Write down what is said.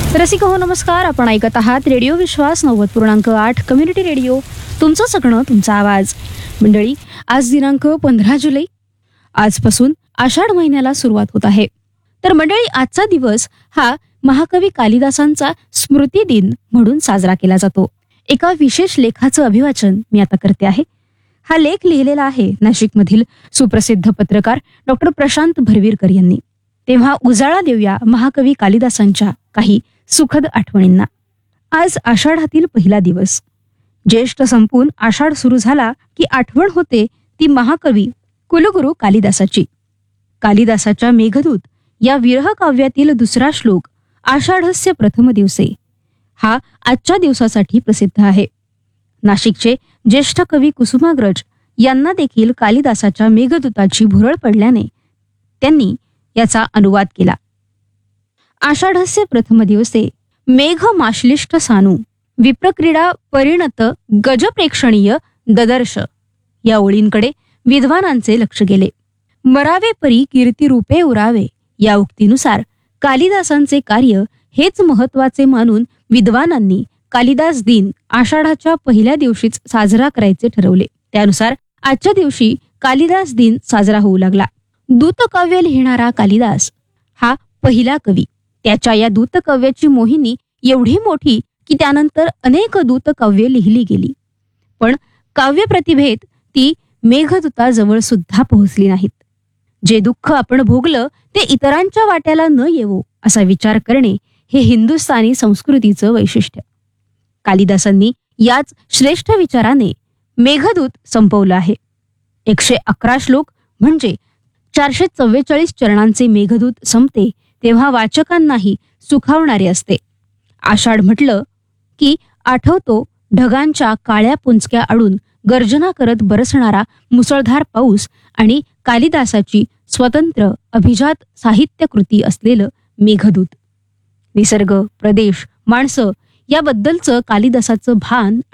रसिक हो नमस्कार. आपण ऐकत आहात रेडिओ विश्वास 90.8 कम्युनिटी रेडिओ. तुमचं सगळं तुमचा आवाज. मंडळी, आज दिनांक 15 जुलै. आजपासून आषाढ महिन्याला सुरुवात होत आहे. तर मंडळी, आजचा दिवस हा महाकवी कालिदासांचा स्मृती दिन म्हणून साजरा केला जातो. एका विशेष लेखाचं अभिवाचन मी आता करते आहे. हा लेख लिहिलेला आहे नाशिकमधील सुप्रसिद्ध पत्रकार डॉक्टर प्रशांत भरवीरकर यांनी. तेव्हा उजाळा देऊया महाकवी कालिदासांच्या काही सुखद आठवणींना. आज आषाढातील पहिला दिवस. ज्येष्ठ संपून आषाढ सुरू झाला की आठवण होते ती महाकवी कुलगुरू कालिदासाची. कालिदासाच्या मेघदूत या विरह काव्यातील दुसरा श्लोक आषाढस्य प्रथम दिवसे हा आजच्या दिवसासाठी प्रसिद्ध आहे. नाशिकचे ज्येष्ठ कवी कुसुमाग्रज यांना देखील कालिदासाच्या मेघदूताची भुरळ पडल्याने त्यांनी याचा अनुवाद केला. आषाढस्य प्रथम दिवसे मेघ माश्लिष्ट सानू विप्रक्रीडा परिणत गजप्रेक्षणीय ददर्श या ओळींकडे विद्वानांचे लक्ष गेले. मरावे परी कीर्ती रूपे उरावे या उक्तीनुसार कालिदासांचे कार्य हेच महत्वाचे मानून विद्वानांनी कालिदास दिन आषाढाच्या पहिल्या दिवशीच साजरा करायचे ठरवले. त्यानुसार आजच्या दिवशी कालिदास दिन साजरा होऊ लागला. दूतकाव्य लिहिणारा कालिदास हा पहिला कवी. त्याच्या या दूतकाव्याची मोहिनी एवढी मोठी की त्यानंतर अनेक दूतकाव्ये लिहिली गेली, पण काव्य प्रतिभेत ती मेघदूताजवळ सुद्धा पोहोचली नाहीत. जे दुःख आपण भोगलं ते इतरांच्या वाट्याला न येवो असा विचार करणे हे हिंदुस्थानी संस्कृतीचं वैशिष्ट्य. कालिदासांनी याच श्रेष्ठ विचाराने मेघदूत संपवलं आहे. 111 श्लोक म्हणजे 444 चरणांचे मेघदूत संपते तेव्हा वाचकांनाही सुखावणारे असते. आषाढ म्हटलं की आठवतो ढगांच्या काळ्या पुंचक्या आडून गर्जना करत बरसणारा मुसळधार पाऊस आणि कालिदासाची स्वतंत्र अभिजात साहित्य कृती असलेलं मेघदूत. निसर्ग, प्रदेश, माणसं याबद्दलचं कालिदासाचं भान